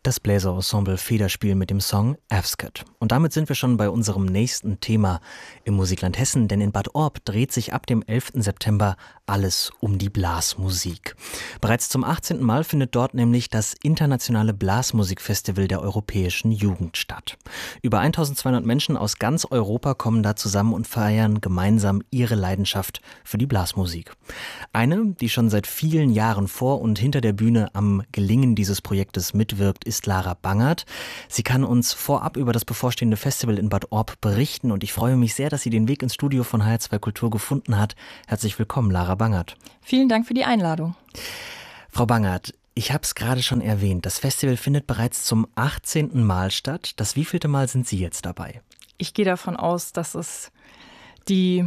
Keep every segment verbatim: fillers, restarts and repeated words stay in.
Das Bläserensemble Federspiel mit dem Song Avsket. Und damit sind wir schon bei unserem nächsten Thema im Musikland Hessen, denn in Bad Orb dreht sich ab dem elften September alles um die Blasmusik. Bereits zum achtzehnten Mal findet dort nämlich das internationale Blasmusikfestival der europäischen Jugend statt. Über eintausendzweihundert Menschen aus ganz Europa kommen da zusammen und feiern gemeinsam ihre Leidenschaft für die Blasmusik. Eine, die schon seit vielen Jahren vor und hinter der Bühne am Gelingen dieses Projektes mitwirkt, ist Lara Bangert. Sie kann uns vorab über das bevorstehende Festival in Bad Orb berichten und ich freue mich sehr, dass sie den Weg ins Studio von H R zwei Kultur gefunden hat. Herzlich willkommen, Lara Bangert. Vielen Dank für die Einladung. Frau Bangert, ich habe es gerade schon erwähnt, das Festival findet bereits zum achtzehnten Mal statt. Das wievielte Mal sind Sie jetzt dabei? Ich gehe davon aus, dass es die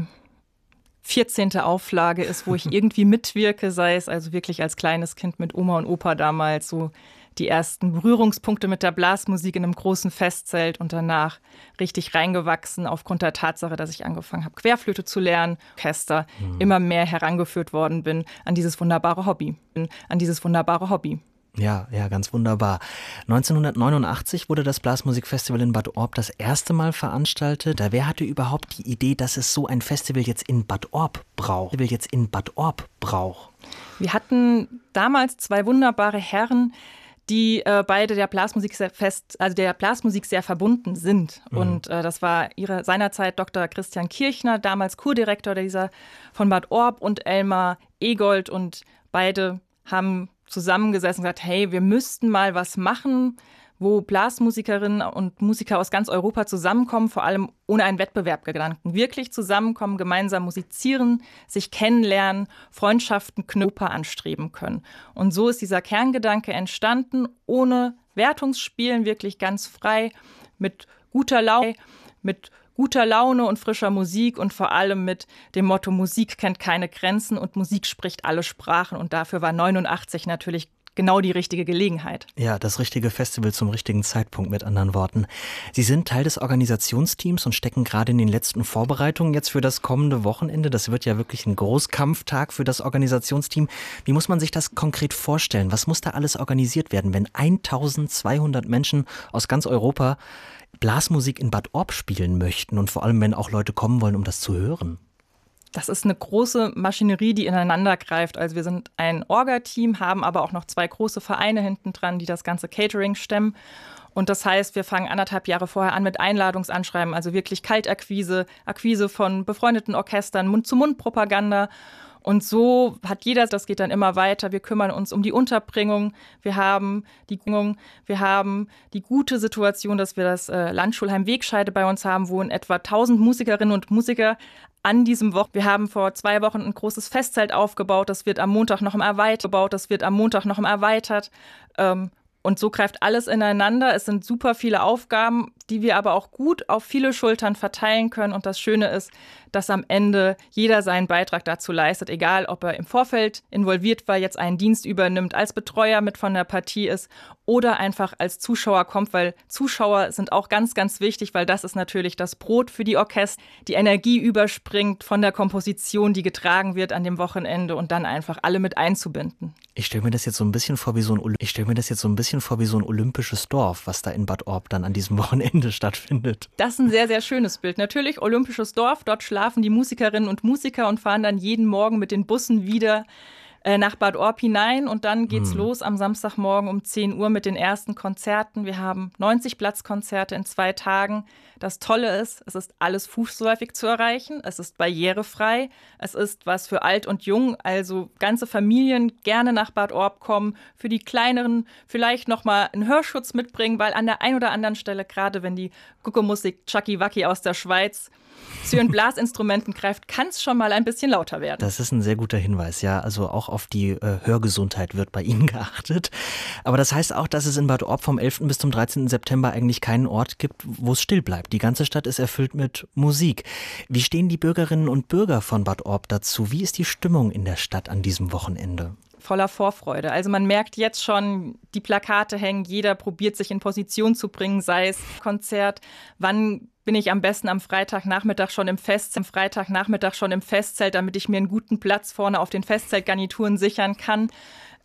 vierzehnte Auflage ist, wo ich irgendwie mitwirke, sei es also wirklich als kleines Kind mit Oma und Opa damals so die ersten Berührungspunkte mit der Blasmusik in einem großen Festzelt und danach richtig reingewachsen aufgrund der Tatsache, dass ich angefangen habe, Querflöte zu lernen, Orchester, mhm. immer mehr herangeführt worden bin an dieses wunderbare Hobby, an dieses wunderbare Hobby. Ja, ja, ganz wunderbar. neunzehnhundertneunundachtzig wurde das Blasmusikfestival in Bad Orb das erste Mal veranstaltet. Wer hatte überhaupt die Idee, dass es so ein Festival jetzt in Bad Orb braucht? jetzt in Bad Orb braucht? Wir hatten damals zwei wunderbare Herren, die äh, beide der Blasmusik sehr fest, also der Blasmusik sehr verbunden sind. Mhm. Und äh, das war ihre, seinerzeit Doktor Christian Kirchner, damals Kurdirektor dieser von Bad Orb, und Elmar Egold. Und beide haben zusammengesessen und gesagt, hey, wir müssten mal was machen, wo Blasmusikerinnen und Musiker aus ganz Europa zusammenkommen, vor allem ohne einen Wettbewerbgedanken. Wirklich zusammenkommen, gemeinsam musizieren, sich kennenlernen, Freundschaften knüpfen, anstreben können. Und so ist dieser Kerngedanke entstanden, ohne Wertungsspielen, wirklich ganz frei, mit guter Laune, mit guter Laune und frischer Musik und vor allem mit dem Motto, Musik kennt keine Grenzen und Musik spricht alle Sprachen. Und dafür war neunundachtzig natürlich genau die richtige Gelegenheit. Ja, das richtige Festival zum richtigen Zeitpunkt, mit anderen Worten. Sie sind Teil des Organisationsteams und stecken gerade in den letzten Vorbereitungen jetzt für das kommende Wochenende. Das wird ja wirklich ein Großkampftag für das Organisationsteam. Wie muss man sich das konkret vorstellen? Was muss da alles organisiert werden, wenn eintausendzweihundert Menschen aus ganz Europa Blasmusik in Bad Orb spielen möchten und vor allem, wenn auch Leute kommen wollen, um das zu hören? Das ist eine große Maschinerie, die ineinander greift. Also wir sind ein Orga-Team, haben aber auch noch zwei große Vereine hinten dran, die das ganze Catering stemmen. Und das heißt, wir fangen anderthalb Jahre vorher an mit Einladungsanschreiben, also wirklich Kaltakquise, Akquise von befreundeten Orchestern, Mund-zu-Mund-Propaganda. Und so hat jeder, das geht dann immer weiter, wir kümmern uns um die Unterbringung, wir haben die, wir haben die gute Situation, dass wir das äh, Landschulheim Wegscheide bei uns haben, wo in etwa tausend Musikerinnen und Musiker an diesem Wochen. Wir haben vor zwei Wochen ein großes Festzelt aufgebaut, das wird am Montag noch im erweitert, das wird am Montag noch im erweitert. Ähm, Und so greift alles ineinander. Es sind super viele Aufgaben, die wir aber auch gut auf viele Schultern verteilen können. Und das Schöne ist, dass am Ende jeder seinen Beitrag dazu leistet, egal ob er im Vorfeld involviert war, jetzt einen Dienst übernimmt, als Betreuer mit von der Partie ist oder einfach als Zuschauer kommt, weil Zuschauer sind auch ganz, ganz wichtig, weil das ist natürlich das Brot für die Orchester, die Energie überspringt von der Komposition, die getragen wird an dem Wochenende und dann einfach alle mit einzubinden. Ich stelle mir das jetzt so ein bisschen vor wie so ein ich stelle mir das jetzt so ein bisschen vor wie so ein olympisches Dorf, was da in Bad Orb dann an diesem Wochenende stattfindet. Das ist ein sehr, sehr schönes Bild. Natürlich olympisches Dorf, dort schlafen die Musikerinnen und Musiker und fahren dann jeden Morgen mit den Bussen wieder äh, nach Bad Orb hinein. Und dann geht's hm. los am Samstagmorgen um zehn Uhr mit den ersten Konzerten. Wir haben neunzig Platzkonzerte in zwei Tagen. Das Tolle ist, es ist alles fußläufig zu erreichen, es ist barrierefrei, es ist was für alt und jung, also ganze Familien gerne nach Bad Orb kommen, für die Kleineren vielleicht nochmal einen Hörschutz mitbringen, weil an der einen oder anderen Stelle, gerade wenn die Gucke-Musik Chucky Wacky aus der Schweiz zu ihren Blasinstrumenten greift, kann es schon mal ein bisschen lauter werden. Das ist ein sehr guter Hinweis, ja. Also auch auf die äh, Hörgesundheit wird bei Ihnen geachtet. Aber das heißt auch, dass es in Bad Orb vom elften bis zum dreizehnten September eigentlich keinen Ort gibt, wo es still bleibt. Die ganze Stadt ist erfüllt mit Musik. Wie stehen die Bürgerinnen und Bürger von Bad Orb dazu? Wie ist die Stimmung in der Stadt an diesem Wochenende? Voller Vorfreude. Also man merkt jetzt schon, die Plakate hängen, jeder probiert sich in Position zu bringen, sei es Konzert, wann bin ich am besten am Freitagnachmittag schon im Festzelt, am Freitagnachmittag schon im Festzelt, damit ich mir einen guten Platz vorne auf den Festzeltgarnituren sichern kann.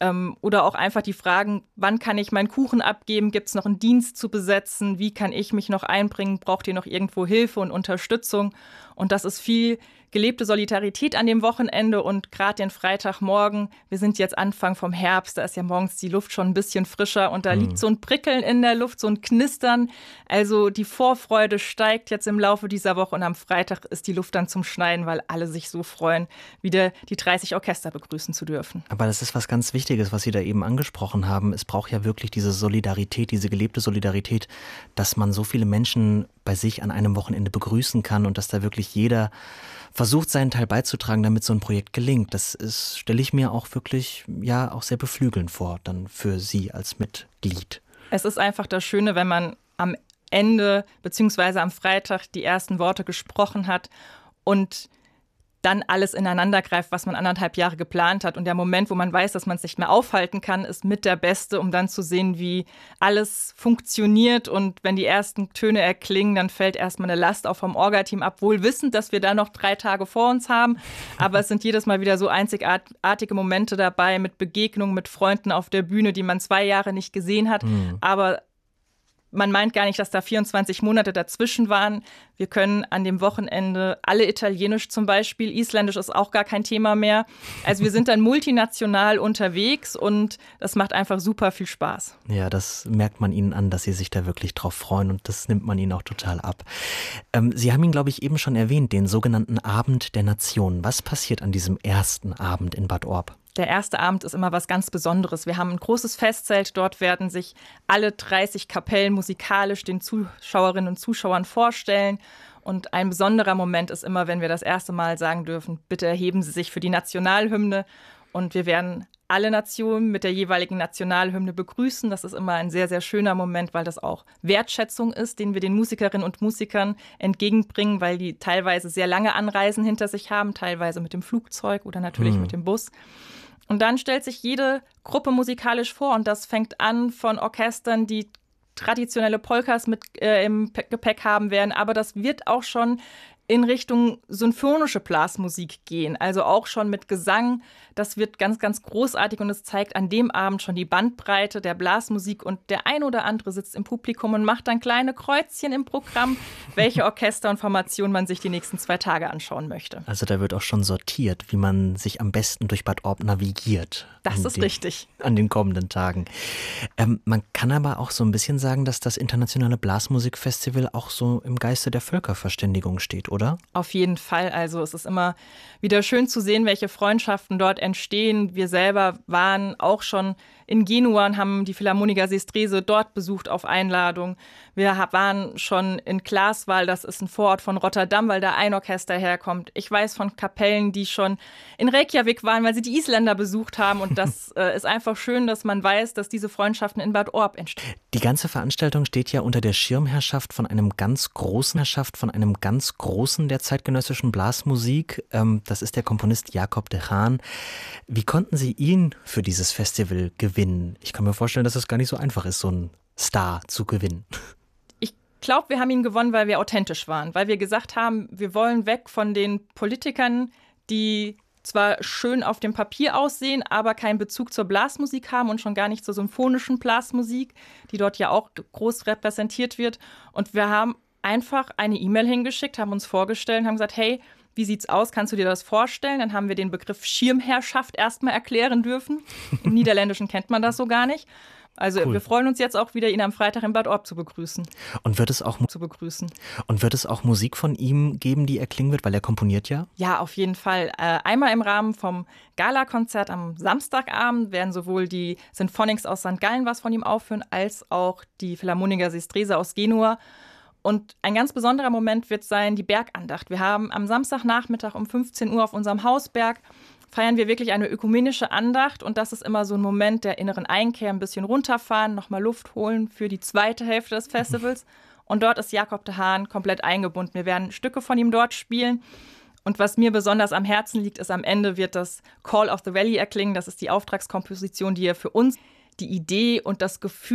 Ähm, oder auch einfach die Fragen, wann kann ich meinen Kuchen abgeben? Gibt es noch einen Dienst zu besetzen? Wie kann ich mich noch einbringen? Braucht ihr noch irgendwo Hilfe und Unterstützung? Und das ist viel gelebte Solidarität an dem Wochenende und gerade den Freitagmorgen, wir sind jetzt Anfang vom Herbst, da ist ja morgens die Luft schon ein bisschen frischer und da mhm. liegt so ein Prickeln in der Luft, so ein Knistern. Also die Vorfreude steigt jetzt im Laufe dieser Woche und am Freitag ist die Luft dann zum Schneiden, weil alle sich so freuen, wieder die dreißig Orchester begrüßen zu dürfen. Aber das ist was ganz Wichtiges, was Sie da eben angesprochen haben. Es braucht ja wirklich diese Solidarität, diese gelebte Solidarität, dass man so viele Menschen bei sich an einem Wochenende begrüßen kann und dass da wirklich jeder versucht, seinen Teil beizutragen, damit so ein Projekt gelingt. Das ist, stelle ich mir auch wirklich, ja, auch sehr beflügelnd vor, dann für Sie als Mitglied. Es ist einfach das Schöne, wenn man am Ende beziehungsweise am Freitag die ersten Worte gesprochen hat und dann alles ineinander greift, was man anderthalb Jahre geplant hat. Und der Moment, wo man weiß, dass man es nicht mehr aufhalten kann, ist mit der beste, um dann zu sehen, wie alles funktioniert. Und wenn die ersten Töne erklingen, dann fällt erstmal eine Last auch vom Orga-Team ab, wohl wissend, dass wir da noch drei Tage vor uns haben. Aber es sind jedes Mal wieder so einzigartige Momente dabei mit Begegnungen mit Freunden auf der Bühne, die man zwei Jahre nicht gesehen hat. Mhm. Aber man meint gar nicht, dass da vierundzwanzig Monate dazwischen waren. Wir können an dem Wochenende alle Italienisch zum Beispiel. Isländisch ist auch gar kein Thema mehr. Also wir sind dann multinational unterwegs und das macht einfach super viel Spaß. Ja, das merkt man Ihnen an, dass Sie sich da wirklich drauf freuen und das nimmt man Ihnen auch total ab. Ähm, Sie haben ihn, glaube ich, eben schon erwähnt, den sogenannten Abend der Nationen. Was passiert an diesem ersten Abend in Bad Orb? Der erste Abend ist immer was ganz Besonderes. Wir haben ein großes Festzelt. Dort werden sich alle dreißig Kapellen musikalisch den Zuschauerinnen und Zuschauern vorstellen. Und ein besonderer Moment ist immer, wenn wir das erste Mal sagen dürfen, bitte erheben Sie sich für die Nationalhymne. Und wir werden alle Nationen mit der jeweiligen Nationalhymne begrüßen. Das ist immer ein sehr, sehr schöner Moment, weil das auch Wertschätzung ist, den wir den Musikerinnen und Musikern entgegenbringen, weil die teilweise sehr lange Anreisen hinter sich haben, teilweise mit dem Flugzeug oder natürlich mhm. mit dem Bus. Und dann stellt sich jede Gruppe musikalisch vor und das fängt an von Orchestern, die traditionelle Polkas mit äh, im Gepäck haben werden, aber das wird auch schon in Richtung symphonische Blasmusik gehen, also auch schon mit Gesang. Das wird ganz, ganz großartig und es zeigt an dem Abend schon die Bandbreite der Blasmusik und der ein oder andere sitzt im Publikum und macht dann kleine Kreuzchen im Programm, welche Orchester und Formationen man sich die nächsten zwei Tage anschauen möchte. Also da wird auch schon sortiert, wie man sich am besten durch Bad Orb navigiert. Das ist den, richtig. An den kommenden Tagen. Ähm, man kann aber auch so ein bisschen sagen, dass das Internationale Blasmusikfestival auch so im Geiste der Völkerverständigung steht, oder? Auf jeden Fall. Also es ist immer wieder schön zu sehen, welche Freundschaften dort entstehen. Wir selber waren auch schon in Genua und haben die Philharmoniker Sestrese dort besucht auf Einladung. Wir waren schon in Glaswal, das ist ein Vorort von Rotterdam, weil da ein Orchester herkommt. Ich weiß von Kapellen, die schon in Reykjavik waren, weil sie die Isländer besucht haben. Und das äh, ist einfach schön, dass man weiß, dass diese Freundschaften in Bad Orb entstehen. Die ganze Veranstaltung steht ja unter der Schirmherrschaft von einem ganz großen Herrschaft, von einem ganz großen der zeitgenössischen Blasmusik. Ähm, das ist der Komponist Jacob de Haan. Wie konnten Sie ihn für dieses Festival gewinnen? Ich kann mir vorstellen, dass es gar nicht so einfach ist, so einen Star zu gewinnen. Ich glaube, wir haben ihn gewonnen, weil wir authentisch waren, weil wir gesagt haben, wir wollen weg von den Politikern, die zwar schön auf dem Papier aussehen, aber keinen Bezug zur Blasmusik haben und schon gar nicht zur symphonischen Blasmusik, die dort ja auch groß repräsentiert wird. Und wir haben einfach eine E-Mail hingeschickt, haben uns vorgestellt und haben gesagt, hey, wie sieht's aus? Kannst du dir das vorstellen? Dann haben wir den Begriff Schirmherrschaft erstmal erklären dürfen. Im Niederländischen kennt man das so gar nicht. Also cool. Wir freuen uns jetzt auch wieder, ihn am Freitag in Bad Orb zu begrüßen. Und wird es auch zu begrüßen. Und wird es auch Musik von ihm geben, die erklingen wird, weil er komponiert ja? Ja, auf jeden Fall. Äh, einmal im Rahmen vom Gala-Konzert am Samstagabend werden sowohl die Sinfonics aus Sankt Gallen was von ihm aufführen, als auch die Philharmoniker Sestrese aus Genua. Und ein ganz besonderer Moment wird sein die Bergandacht. Wir haben am Samstagnachmittag um fünfzehn Uhr auf unserem Hausberg feiern wir wirklich eine ökumenische Andacht und das ist immer so ein Moment der inneren Einkehr, ein bisschen runterfahren, nochmal Luft holen für die zweite Hälfte des Festivals. Und dort ist Jacob de Haan komplett eingebunden. Wir werden Stücke von ihm dort spielen. Und was mir besonders am Herzen liegt, ist, am Ende wird das Call of the Valley erklingen. Das ist die Auftragskomposition, die er für uns die Idee und das Gefühl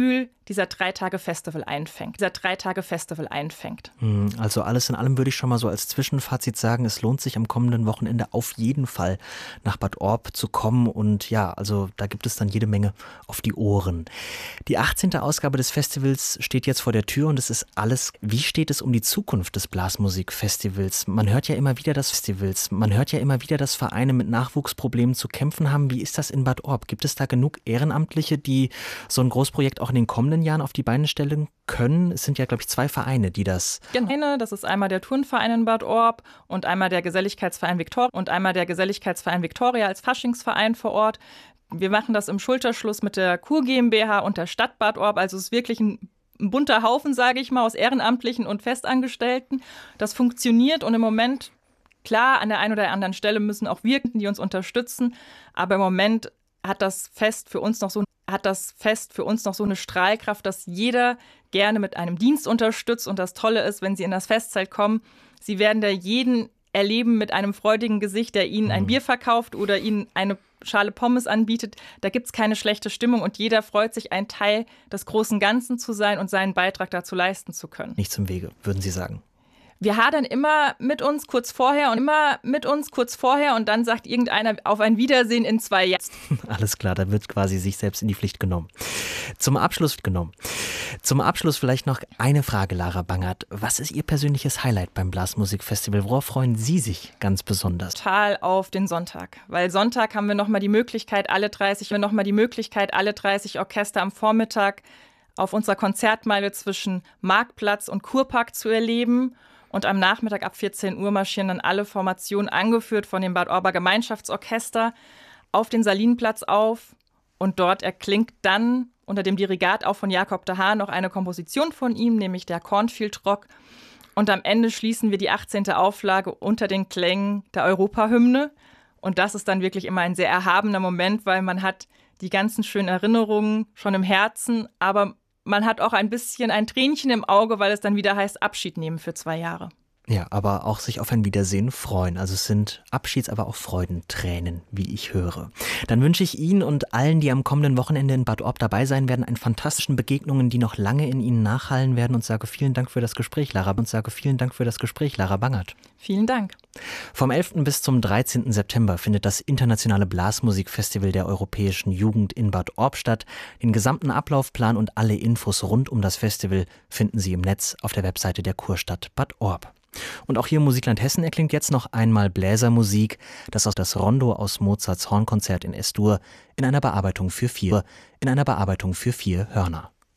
dieser drei Tage Festival einfängt. Dieser drei Tage Festival einfängt. Also alles in allem würde ich schon mal so als Zwischenfazit sagen, es lohnt sich am kommenden Wochenende auf jeden Fall nach Bad Orb zu kommen und ja, also da gibt es dann jede Menge auf die Ohren. Die achtzehnte Ausgabe des Festivals steht jetzt vor der Tür und es ist alles. Wie steht es um die Zukunft des Blasmusikfestivals? Man hört ja immer wieder, dass Festivals, man hört ja immer wieder, dass Vereine mit Nachwuchsproblemen zu kämpfen haben. Wie ist das in Bad Orb? Gibt es da genug Ehrenamtliche, die so ein Großprojekt auch in den kommenden Jahren auf die Beine stellen können? Es sind ja, glaube ich, zwei Vereine, die das... Genau, das ist einmal der Turnverein in Bad Orb und einmal der Geselligkeitsverein Viktoria und einmal der Geselligkeitsverein Viktoria als Faschingsverein vor Ort. Wir machen das im Schulterschluss mit der Kur GmbH und der Stadt Bad Orb. Also es ist wirklich ein, ein bunter Haufen, sage ich mal, aus Ehrenamtlichen und Festangestellten. Das funktioniert und im Moment, klar, an der einen oder anderen Stelle müssen auch wirken, die uns unterstützen. Aber im Moment hat das Fest für uns noch so hat das Fest für uns noch so eine Strahlkraft, dass jeder gerne mit einem Dienst unterstützt. Und das Tolle ist, wenn Sie in das Festzelt kommen, Sie werden da jeden erleben mit einem freudigen Gesicht, der Ihnen ein Bier verkauft oder Ihnen eine Schale Pommes anbietet. Da gibt es keine schlechte Stimmung und jeder freut sich, ein Teil des großen Ganzen zu sein und seinen Beitrag dazu leisten zu können. Nichts im Wege, würden Sie sagen? Wir hadern immer mit uns kurz vorher und immer mit uns kurz vorher und dann sagt irgendeiner auf ein Wiedersehen in zwei Jahren. Alles klar, da wird quasi sich selbst in die Pflicht genommen. Zum Abschluss genommen. Zum Abschluss vielleicht noch eine Frage, Lara Bangert. Was ist Ihr persönliches Highlight beim Blasmusikfestival? Worauf freuen Sie sich ganz besonders? Total auf den Sonntag, weil Sonntag haben wir nochmal die Möglichkeit, alle dreißig, wir noch mal die Möglichkeit, alle dreißig Orchester am Vormittag auf unserer Konzertmeile zwischen Marktplatz und Kurpark zu erleben. Und am Nachmittag ab vierzehn Uhr marschieren dann alle Formationen, angeführt von dem Bad Orber Gemeinschaftsorchester, auf den Salinplatz auf. Und dort erklingt dann unter dem Dirigat auch von Jakob de Haan noch eine Komposition von ihm, nämlich der Cornfield Rock. Und am Ende schließen wir die achtzehnte Auflage unter den Klängen der Europahymne. Und das ist dann wirklich immer ein sehr erhabener Moment, weil man hat die ganzen schönen Erinnerungen schon im Herzen, aber man hat auch ein bisschen ein Tränchen im Auge, weil es dann wieder heißt Abschied nehmen für zwei Jahre. Ja, aber auch sich auf ein Wiedersehen freuen. Also es sind Abschieds-, aber auch Freudentränen, wie ich höre. Dann wünsche ich Ihnen und allen, die am kommenden Wochenende in Bad Orb dabei sein werden, einen fantastischen Begegnungen, die noch lange in Ihnen nachhallen werden und sage vielen Dank für das Gespräch, Lara. Und sage vielen Dank für das Gespräch, Lara Bangert. Vielen Dank. Vom elften bis zum dreizehnten September findet das internationale Blasmusikfestival der europäischen Jugend in Bad Orb statt. Den gesamten Ablaufplan und alle Infos rund um das Festival finden Sie im Netz auf der Webseite der Kurstadt Bad Orb. Und auch hier im Musikland Hessen erklingt jetzt noch einmal Bläsermusik, das aus das Rondo aus Mozarts Hornkonzert in Es-Dur in einer Bearbeitung für vier, in einer Bearbeitung für vier Hörner.